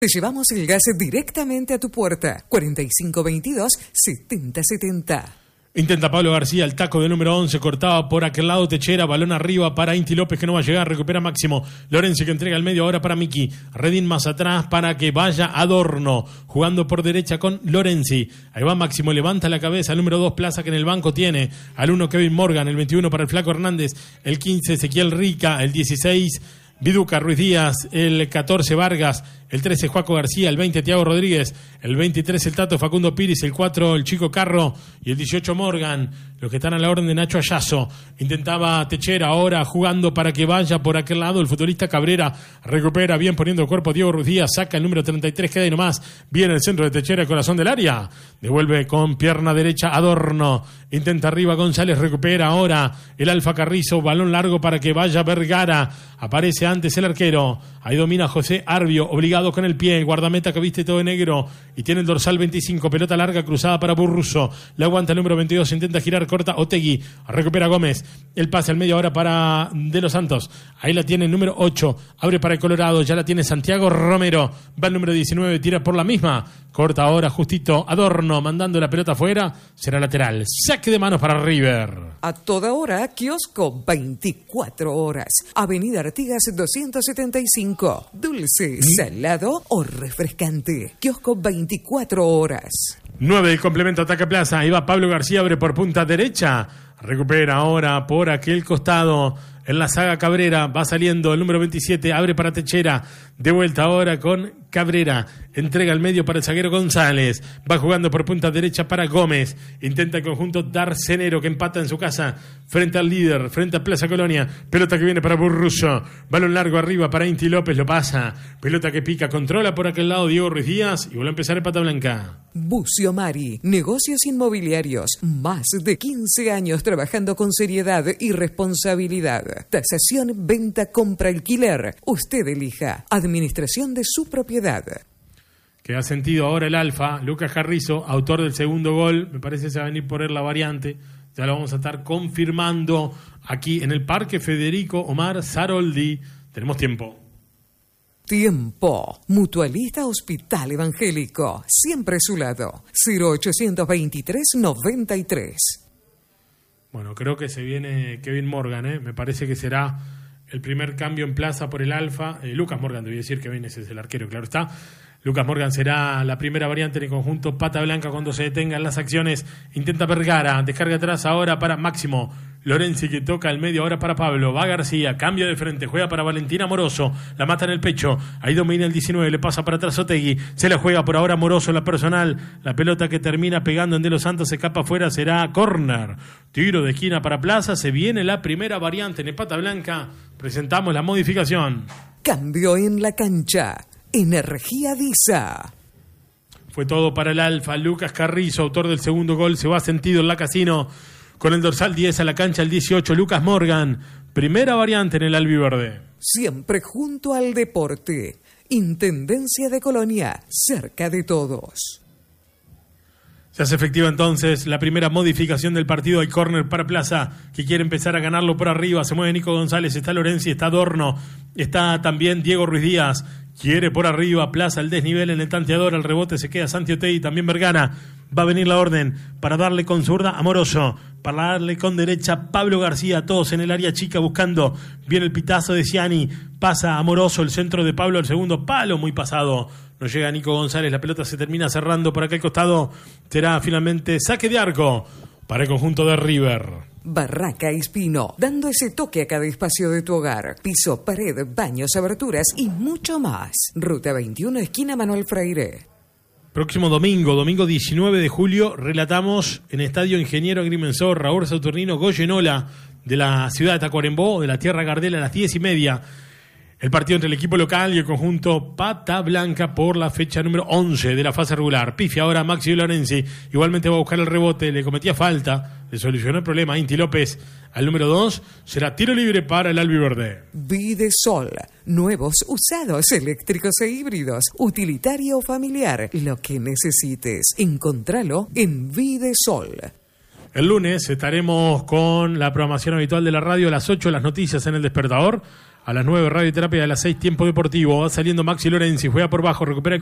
Te llevamos el gas directamente a tu puerta. 4522-7070. Intenta Pablo García, el taco de número 11, cortaba por aquel lado Techera, balón arriba para Inti López que no va a llegar, recupera Máximo, Lorenzi que entrega el medio ahora para Miki, Redín más atrás para que vaya Adorno, jugando por derecha con Lorenzi, ahí va Máximo, levanta la cabeza, el número 2 Plaza que en el banco tiene, al 1 Kevin Morgan, el 21 para el Flaco Hernández, el 15 Ezequiel Rica, el 16 Viduca Ruiz Díaz, el 14 Vargas, el 13 Joaco García, el 20 Tiago Rodríguez, el 23 el Tato Facundo Piris, el 4 el Chico Carro y el 18 Morgan, los que están a la orden de Nacho Ayazo. Intentaba Techera ahora jugando para que vaya por aquel lado el futbolista Cabrera, recupera bien poniendo el cuerpo Diego Ruiz Díaz, saca el número 33, queda ahí nomás, viene el centro de Techera, corazón del área, devuelve con pierna derecha Adorno, intenta arriba González, recupera ahora el Alfa Carrizo, balón largo para que vaya Vergara, aparece antes el arquero, ahí domina José Arbio, obligado con el pie, guardameta que viste todo de negro y tiene el dorsal 25, pelota larga cruzada para Burruso, la aguanta el número 22, intenta girar, corta Otegui, recupera Gómez, el pase al medio ahora para De los Santos, ahí la tiene el número 8, abre para el Colorado, ya la tiene Santiago Romero, va el número 19, tira por la misma, corta ahora justito Adorno, mandando la pelota afuera, será lateral, saque de manos para River. A toda hora, kiosco 24 horas, Avenida Artigas 275, dulce, salado o refrescante, kiosco 24 horas. 9 del complemento, ataca Plaza, ahí va Pablo García, abre por punta derecha, recupera ahora por aquel costado en la saga Cabrera, va saliendo el número 27, abre para Techera, de vuelta ahora con Cabrera, entrega al medio para el zaguero González, va jugando por punta derecha para Gómez, intenta el conjunto Darcenero que empata en su casa frente al líder, frente a Plaza Colonia, pelota que viene para Burruso, balón largo arriba para Inti López, lo pasa, pelota que pica, controla por aquel lado Diego Ruiz Díaz y vuelve a empezar el Pata Blanca. Bucio Mari, negocios inmobiliarios, más de 15 años trabajando con seriedad y responsabilidad. Tasación, venta, compra, alquiler. Usted elija. Administración de su propiedad. Que ha sentido ahora el Alfa, Lucas Carrizo, autor del segundo gol. Me parece que se va a venir por él la variante. Ya lo vamos a estar confirmando aquí en el Parque Federico Omar Zaroldi. Tenemos tiempo. Tiempo. Mutualista Hospital Evangélico. Siempre a su lado. 0823-93. Bueno, creo que se viene Kevin Morgan, Me parece que será el primer cambio en Plaza por el Alfa. Lucas Morgan, debí decir, Kevin ese es el arquero, claro está. Lucas Morgan será la primera variante en el conjunto Pata Blanca cuando se detengan las acciones. Intenta Vergara, descarga atrás ahora para Máximo. Lorenzi que toca el medio ahora para Pablo, va García, cambia de frente, juega para Valentín Amoroso, la mata en el pecho, ahí domina el 19, le pasa para atrás Otegui, se la juega por ahora Amoroso, la personal, la pelota que termina pegando en De los Santos, se escapa afuera, será córner, tiro de esquina para Plaza, se viene la primera variante en el Pata Blanca, presentamos la modificación. Cambio en la cancha, Energía Disa. Fue todo para el Alfa, Lucas Carrizo, autor del segundo gol, se va sentido en la Casino, con el dorsal 10 a la cancha, el 18, Lucas Morgan. Primera variante en el albiverde. Siempre junto al deporte. Intendencia de Colonia, cerca de todos. Se hace efectiva entonces la primera modificación del partido. Hay córner para Plaza, que quiere empezar a ganarlo por arriba. Se mueve Nico González, está Lorenzi, está Adorno, está también Diego Ruiz Díaz. Quiere por arriba, Plaza el desnivel en el tanteador, al rebote se queda Santi Otegui, también Vergara. Va a venir la orden para darle con zurda Amoroso, para darle con derecha Pablo García, todos en el área chica buscando. Viene el pitazo de Ciani, pasa Amoroso, el centro de Pablo, el segundo palo muy pasado. No llega Nico González, la pelota se termina cerrando por aquel costado. Será finalmente saque de arco para el conjunto de River. Barraca Espino, dando ese toque a cada espacio de tu hogar. Piso, pared, baños, aberturas y mucho más. Ruta 21, esquina Manuel Freire. Próximo domingo 19 de julio, relatamos en Estadio Ingeniero Agrimensor Raúl Saturnino Goyenola de la ciudad de Tacuarembó, de la Tierra Gardel, a las 10:30. El partido entre el equipo local y el conjunto Pata Blanca por la fecha número 11 de la fase regular. Pifia ahora Maxi Lorenzi, igualmente va a buscar el rebote, le cometía falta, le solucionó el problema Inti López. Al número 2 será tiro libre para el albiverde. Videsol, nuevos, usados, eléctricos e híbridos, utilitario o familiar, lo que necesites, encontralo en Videsol. El lunes estaremos con la programación habitual de la radio a las 8, las noticias en El Despertador. A las 9, radioterapia. A las 6, tiempo deportivo. Va saliendo Maxi Lorenzi, juega por bajo, recupera el